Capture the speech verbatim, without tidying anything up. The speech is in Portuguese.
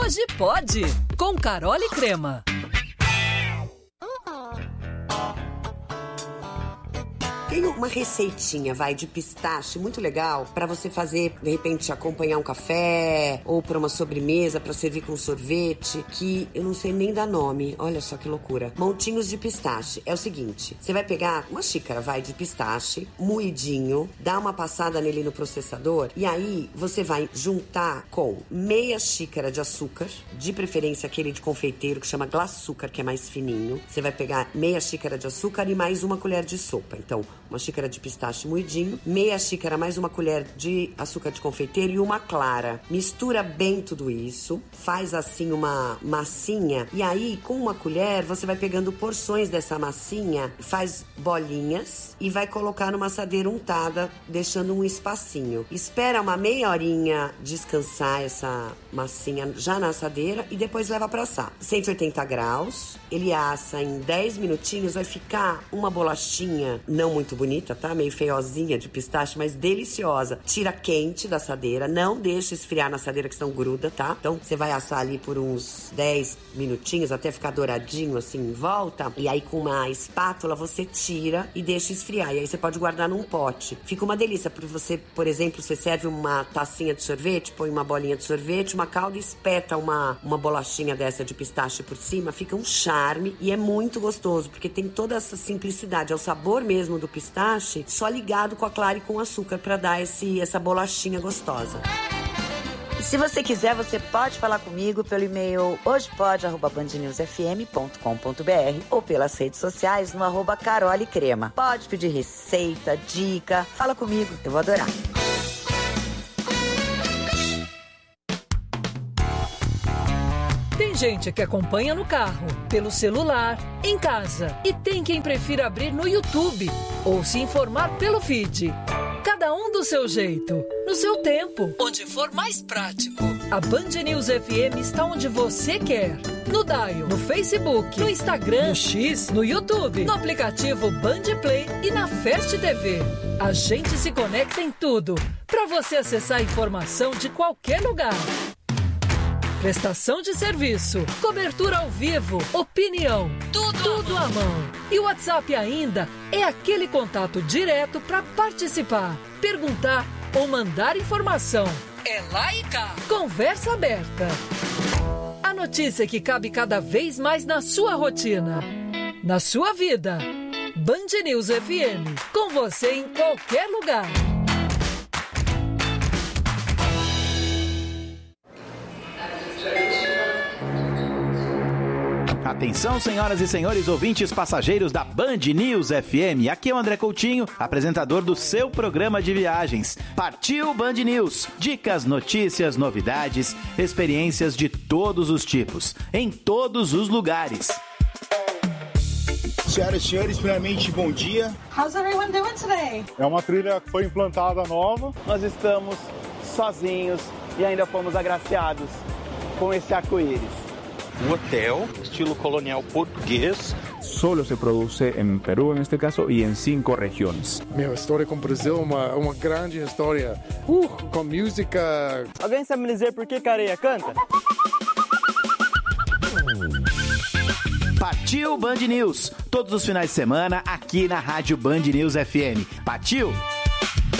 Hoje pode, com Carol e Crema. Tem uma receitinha, vai, de pistache muito legal pra você fazer, de repente, acompanhar um café ou pra uma sobremesa, pra servir com sorvete, que eu não sei nem dar nome. Olha só que loucura. Montinhos de pistache. É o seguinte, você vai pegar uma xícara, vai, de pistache, moidinho, dá uma passada nele no processador e aí você vai juntar com meia xícara de açúcar, de preferência aquele de confeiteiro que chama glaçúcar, que é mais fininho. Você vai pegar meia xícara de açúcar e mais uma colher de sopa. Então, uma xícara de pistache moidinho, meia xícara mais uma colher de açúcar de confeiteiro e uma clara. Mistura bem tudo isso, faz assim uma massinha e aí com uma colher você vai pegando porções dessa massinha, faz bolinhas e vai colocar numa assadeira untada, deixando um espacinho. Espera uma meia horinha descansar essa massinha já na assadeira e depois leva para assar. cento e oitenta graus, ele assa em dez minutinhos, vai ficar uma bolachinha não muito bonita, tá? Meio feiozinha de pistache, mas deliciosa. Tira quente da assadeira, não deixa esfriar na assadeira que senão gruda, tá? Então você vai assar ali por uns dez minutinhos até ficar douradinho assim em volta. E aí com uma espátula você tira e deixa esfriar. E aí você pode guardar num pote. Fica uma delícia. Para você, por exemplo, você serve uma tacinha de sorvete, põe uma bolinha de sorvete, uma calda e espeta uma, uma bolachinha dessa de pistache por cima. Fica um charme e é muito gostoso, porque tem toda essa simplicidade. É o sabor mesmo do pistache, só ligado com a clara e com o açúcar para dar esse, essa bolachinha gostosa. E se você quiser, você pode falar comigo pelo e-mail hojepode arroba band news f m ponto com ponto b r ou pelas redes sociais no arroba Carol e Crema. Pode pedir receita, dica, fala comigo, eu vou adorar. Tem gente que acompanha no carro, pelo celular, em casa. E tem quem prefira abrir no YouTube ou se informar pelo feed. Cada um do seu jeito, no seu tempo, onde for mais prático. A Band News F M está onde você quer. No Dial, no Facebook, no Instagram, no X, no YouTube, no aplicativo Band Play e na Fast T V. A gente se conecta em tudo, para você acessar a informação de qualquer lugar. Prestação de serviço, cobertura ao vivo, opinião, tudo, tudo à mão. E o WhatsApp ainda é aquele contato direto para participar, perguntar ou mandar informação. É lá e cá. Conversa aberta. A notícia que cabe cada vez mais na sua rotina, na sua vida. Band News F M, com você em qualquer lugar. Atenção, senhoras e senhores ouvintes passageiros da Band News F M. Aqui é o André Coutinho, apresentador do seu programa de viagens. Partiu Band News. Dicas, notícias, novidades, experiências de todos os tipos, em todos os lugares. Senhoras e senhores, primeiramente, bom dia. How's everyone doing today? É uma trilha que foi implantada nova. Nós estamos sozinhos e ainda fomos agraciados com esse arco-íris. Um hotel, estilo colonial português. Solo se produce en Perú, en este caso, y en cinco regiones. Meu, história com o Brasil, uma, uma grande história. Uh, com música. Alguém sabe me dizer por que Careia canta? Partiu Band News, todos os finais de semana aqui na Rádio Band News F M. Partiu!